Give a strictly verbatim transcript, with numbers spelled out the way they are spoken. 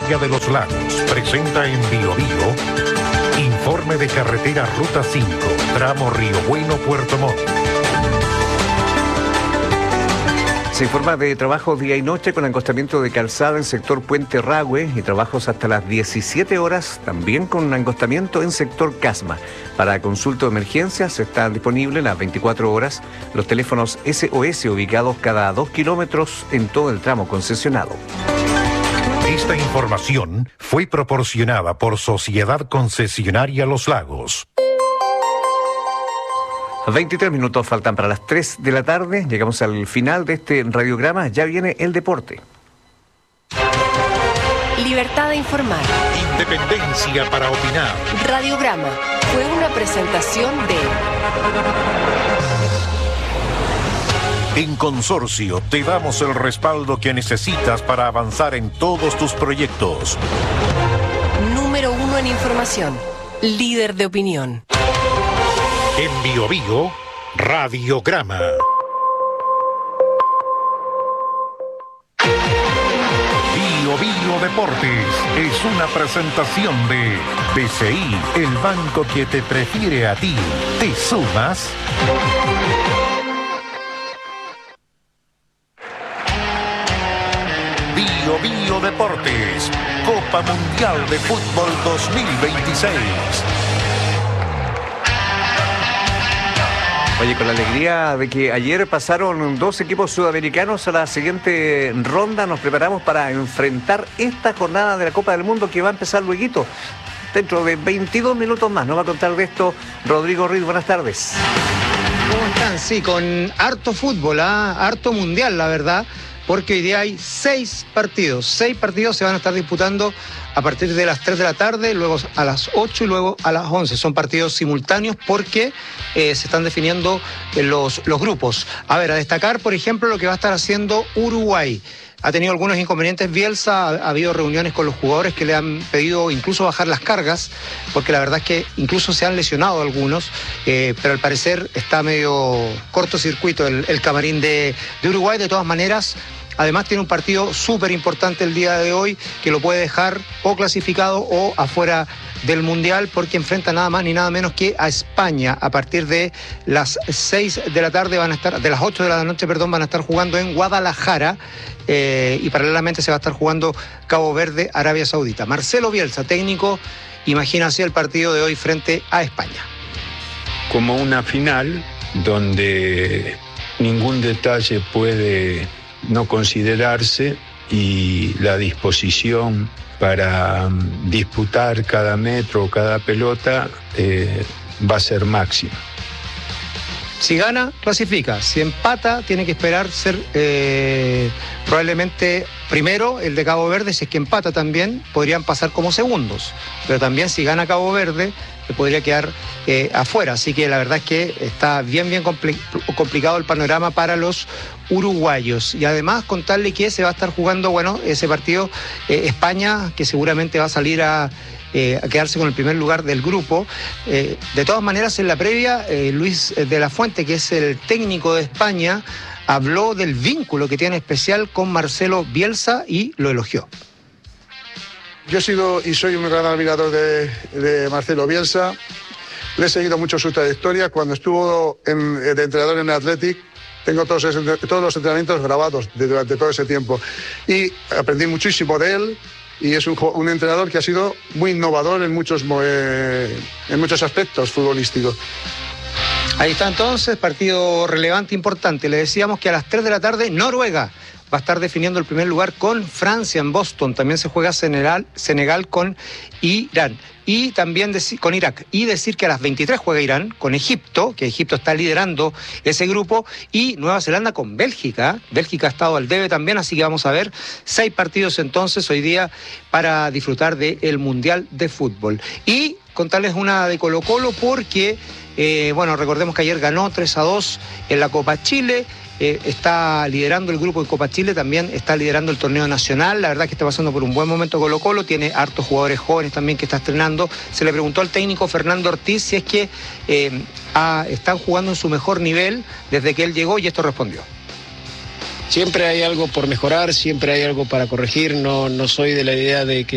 Concesionaria de los Lagos presenta en Bio Bio informe de carretera Ruta cinco, tramo Río Bueno-Puerto Montt. Se informa de trabajos día y noche con encostamiento de calzada en sector Puente Rahue y trabajos hasta las diecisiete horas, también con encostamiento en sector Casma. Para consulta de emergencias están disponibles las veinticuatro horas los teléfonos S O S ubicados cada dos kilómetros en todo el tramo concesionado. Esta información fue proporcionada por Sociedad Concesionaria Los Lagos. veintitrés minutos faltan para las tres de la tarde. Llegamos al final de este radiograma. Ya viene el deporte. Libertad de informar. Independencia para opinar. Radiograma fue una presentación de... En Consorcio te damos el respaldo que necesitas para avanzar en todos tus proyectos. Número uno en información. Líder de opinión. En Bio Bio, Radiograma. Bio Bio Deportes es una presentación de B C I, el banco que te prefiere a ti. ¿Te sumas? Bio Bio Deportes, Copa Mundial de Fútbol dos mil veintiséis. Oye, con la alegría de que ayer pasaron dos equipos sudamericanos a la siguiente ronda, nos preparamos para enfrentar esta jornada de la Copa del Mundo que va a empezar lueguito, dentro de veintidós minutos más. Nos va a contar de esto Rodrigo Ruiz. Buenas tardes. ¿Cómo están? Sí, con harto fútbol, ¿eh? harto mundial, la verdad, porque hoy día hay seis partidos. Seis partidos se van a estar disputando a partir de las tres de la tarde, luego a las ocho y luego a las once. Son partidos simultáneos porque eh, se están definiendo eh, los, los grupos. A ver, a destacar, por ejemplo, lo que va a estar haciendo Uruguay. Ha tenido algunos inconvenientes Bielsa, ha, ha habido reuniones con los jugadores que le han pedido incluso bajar las cargas, porque la verdad es que incluso se han lesionado algunos, eh, pero al parecer está medio cortocircuito el, el camarín de, de Uruguay. De todas maneras, además tiene un partido súper importante el día de hoy que lo puede dejar o clasificado o afuera del Mundial, porque enfrenta nada más ni nada menos que a España. A partir de las seis de la tarde van a estar, de las ocho de la noche, perdón, van a estar jugando en Guadalajara eh, y paralelamente se va a estar jugando Cabo Verde, Arabia Saudita. Marcelo Bielsa, técnico, imagina así el partido de hoy frente a España. Como una final donde ningún detalle puede no considerarse y la disposición para um, disputar cada metro o cada pelota eh, va a ser máxima. Si gana, clasifica. Si empata, tiene que esperar ser eh, probablemente primero el de Cabo Verde. Si es que empata también, podrían pasar como segundos. Pero también si gana Cabo Verde, le podría quedar eh, afuera. Así que la verdad es que está bien, bien compli- complicado el panorama para los uruguayos. Y además contarle que se va a estar jugando, bueno, ese partido eh, España, que seguramente va a salir a... Eh, a quedarse con el primer lugar del grupo. Eh, de todas maneras, en la previa, eh, Luis de la Fuente, que es el técnico de España, habló del vínculo que tiene especial con Marcelo Bielsa y lo elogió. Yo he sido y soy un gran admirador de, de Marcelo Bielsa. Le he seguido mucho su trayectoria. Cuando estuvo en, de entrenador en el Athletic, tengo todos, ese, todos los entrenamientos grabados de, durante todo ese tiempo. Y aprendí muchísimo de él. Y es un, un entrenador que ha sido muy innovador en muchos, eh, en muchos aspectos futbolísticos. Ahí está entonces, partido relevante, importante. Le decíamos que a las tres de la tarde Noruega va a estar definiendo el primer lugar con Francia en Boston. También se juega Senegal, Senegal con Irán. Y también dec- con Irak. Y decir que a las veintitrés juega Irán con Egipto, que Egipto está liderando ese grupo, y Nueva Zelanda con Bélgica. Bélgica ha estado al debe también, así que vamos a ver seis partidos entonces hoy día para disfrutar del Mundial de Fútbol. Y contarles una de Colo-Colo porque, eh, bueno, recordemos que ayer ganó tres a dos en la Copa Chile. Eh, está liderando el grupo de Copa Chile, también está liderando el torneo nacional. La verdad que está pasando por un buen momento Colo-Colo, tiene hartos jugadores jóvenes también que está estrenando. Se le preguntó al técnico Fernando Ortiz si es que eh, ha, están jugando en su mejor nivel desde que él llegó, y esto respondió. Siempre hay algo por mejorar, siempre hay algo para corregir. No, no soy de la idea de que